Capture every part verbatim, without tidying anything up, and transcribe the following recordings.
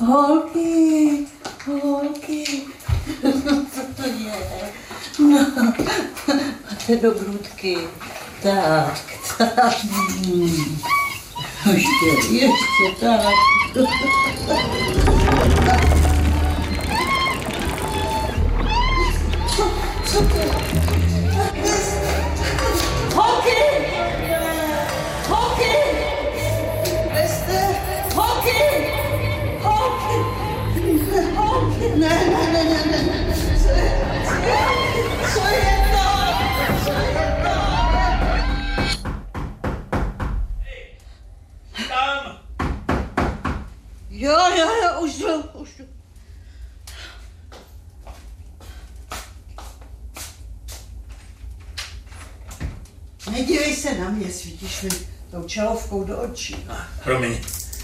Holky, holky, co to je? No, máte do grudky. Tak, tak. Hmm. Ještě, ještě, tak. Co, co to je? Holky! Holky! Kde jste? Holky! Holky! Holky! Ne, ne, ne, ne, ne, ne. Co je, co je to? Co je to? Hej, tam! Jo, jo, jo, už jdu, už jdu. Nedívej se na mě, svítíš mi tou čelovkou do očí. Promiň.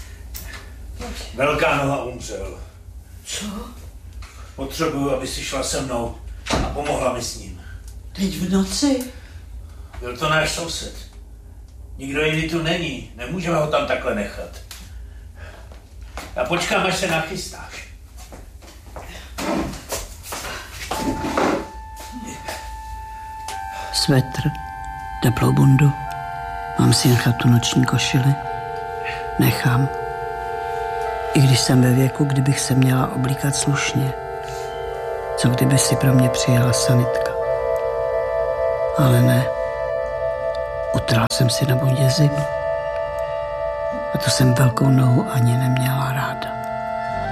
Velká noha umřel. Co? Potřebuju, aby si šla se mnou a pomohla mi s ním. Teď v noci? Byl to náš soused. Nikdo jiný tu není. Nemůžeme ho tam takhle nechat. Já počkám, až se nachystáš. Svetr, teplou bundu. Mám si nechat tu noční košili? Nechám. I když jsem ve věku, kdybych se měla oblíkat slušně. Co kdyby si pro mě přijela sanitka? Ale ne. Utrhla jsem si na bundě zimu. A to jsem velkou nohu ani neměla ráda.